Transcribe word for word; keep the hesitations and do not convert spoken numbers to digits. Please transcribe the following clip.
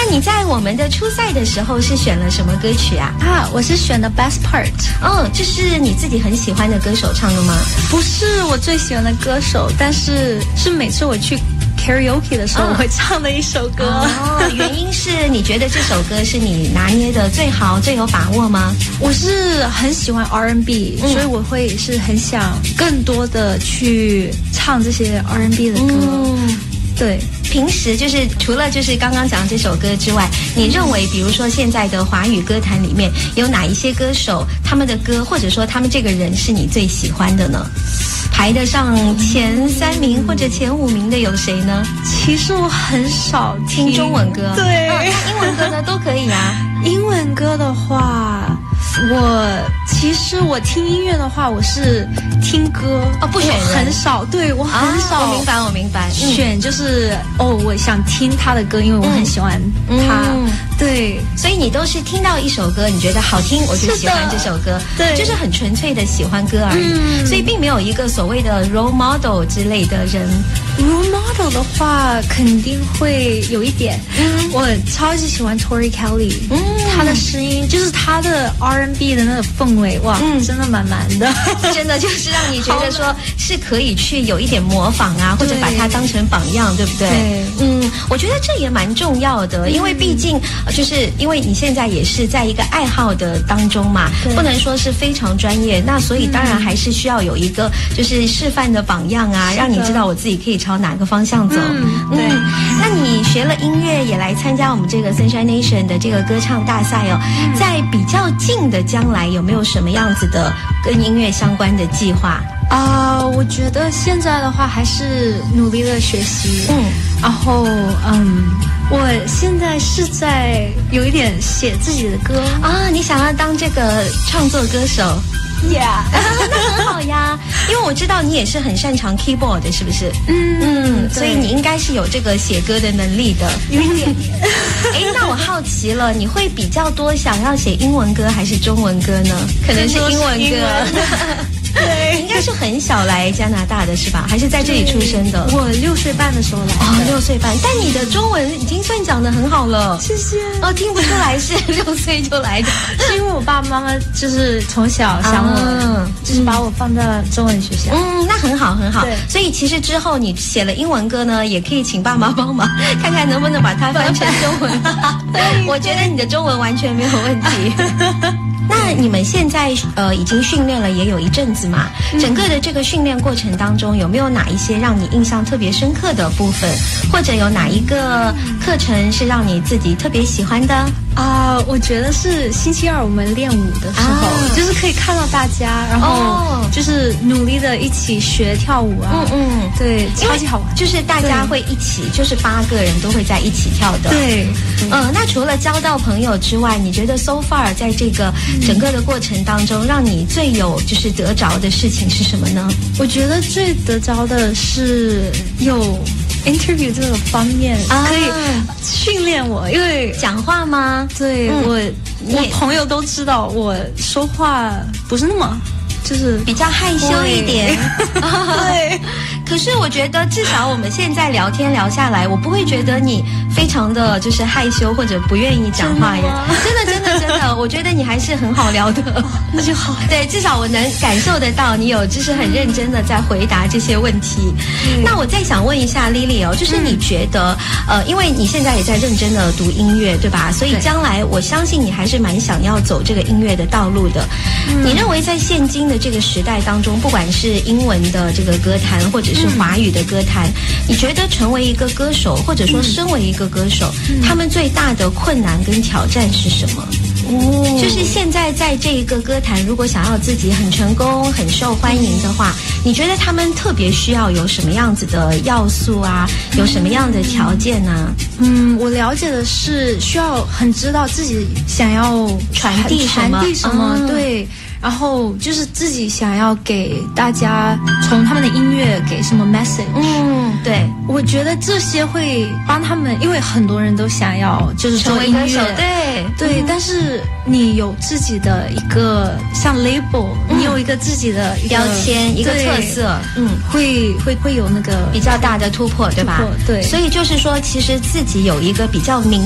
你在我们的初赛的时候是选了什么歌曲啊？ 啊，我是选的 Best Part。 哦，这是你自己很喜欢的歌手唱的吗？ 不是我最喜欢的歌手，但是是每次我去 karaoke 的时候我会唱的一首歌。 哦，原因是你觉得这首歌是你拿捏的最好、最有把握吗？ 我是很喜欢 R and B，、嗯、所以我会是很想更多的去唱这些 R and B 的歌。嗯，对。 平时就是除了就是刚刚讲这首歌之外，你认为比如说现在的华语歌坛里面有哪一些歌手他们的歌或者说他们这个人是你最喜欢的呢？排得上前三名或者前五名的有谁呢？ 其实我很少听中文歌， 对、 啊、那英文歌呢都可以啊。 英文歌的话，我其实我听音乐的话，我是听歌哦，不选人， 很少，对我很少、 啊。我明白，我明白。 选就是、嗯、哦，我想听他的歌，因为我很喜欢他。嗯、对， 所以你都是听到一首歌，你觉得好听，我就喜欢这首歌， 对， 就是很纯粹的喜欢歌而已。嗯、所以并没有一个所谓的 role model 之类的人。 role model 的话，肯定会有一点。嗯，我超级喜欢 Tori Kelly。嗯。他的声音就是他的 R and B 的那个氛围，哇，嗯、真的蛮难的， 真的就是让你觉得说是可以去有一点模仿啊，或者把它当成榜样，对不对？ 对， 嗯，我觉得这也蛮重要的，因为毕竟就是因为你现在也是在一个爱好的当中嘛，不能说是非常专业，那所以当然还是需要有一个就是示范的榜样啊，让你知道我自己可以朝哪个方向走。 嗯，对。 嗯，那你学了音乐，也来参加我们这个 Sunshine Nation 的这个歌唱大赛哦，在比较近的将来有没有什么样子的跟音乐相关的计划啊、呃？我觉得现在的话还是努力的学习，嗯，然后嗯，我现在是在有一点写自己的歌啊，你想要当这个创作歌手 ？Yeah， 那很好呀，因为我知道你也是很擅长 keyboard 的，是不是？嗯嗯，所以你应该是有这个写歌的能力的。 有一点点。 哎，那我好奇了，你会比较多想要写英文歌还是中文歌呢？可能是英文歌。对，应该是很小来加拿大的是吧？还是在这里出生的？ 我六岁半的时候来的。 哦，六岁半，但你的中文已经算讲得很好了。 谢谢。 哦，听不出来是六岁就来的， 是因为我爸爸妈妈就是从小想我，啊、就是把我放在中文学校。 嗯，那很好很好。 对， 所以其实之后你写了英文歌呢，也可以请爸妈帮忙，看看能不能把它翻成中文。我觉得你的中文完全没有问题。那你们现在呃已经训练了也有一阵子嘛，整个的这个训练过程当中，有没有哪一些让你印象特别深刻的部分，或者有哪一个课程是让你自己特别喜欢的啊、呃？我觉得是星期二我们练舞的时候，啊、就是可以看到大家，然后就是努力的一起学跳舞啊， 嗯嗯， 对，超级好玩， 就是大家会一起，就是八个人都会在一起跳的， 对， 嗯、呃，那除了交到朋友之外，你觉得 so far 在这个整个的过程当中，让你最有就是得着的事情是什么呢？ 我觉得最得着的是有 interview 这个方面，啊、可以训练我，因为讲话吗？ 对、嗯、我，我朋友都知道我说话不是那么。就是比较害羞一点， 对。 可是我觉得至少我们现在聊天聊下来，我不会觉得你非常的就是害羞或者不愿意讲话耶。真的真的真的，我觉得你还是很好聊的， 哦、那就好。 对，至少我能感受得到你有就是很认真的在回答这些问题。嗯、那我再想问一下 Lily 哦，就是你觉得、嗯、呃，因为你现在也在认真的读音乐，对吧？所以将来我相信你还是蛮想要走这个音乐的道路的。嗯、你认为在现今的这个时代当中，不管是英文的这个歌坛，或者是华语的歌坛，嗯、你觉得成为一个歌手，或者说身为一个歌手，嗯、他们最大的困难跟挑战是什么？哦，就是现在在这一个歌坛，如果想要自己很成功、很受欢迎的话，你觉得他们特别需要有什么样子的要素啊？有什么样的条件呢、啊？ 嗯，我了解的是需要很知道自己想要传递什么， 传递什么，嗯、对。然后就是自己想要给大家从他们的音乐给什么 message， 嗯，对， 我觉得这些会帮他们，因为很多人都想要就是做音乐， 对对、嗯，但是你有自己的一个像 label，、嗯、你有一个自己的一个标签，一个特色， 嗯，会会会有那个比较大的突破，对吧？ 对， 所以就是说，其实自己有一个比较明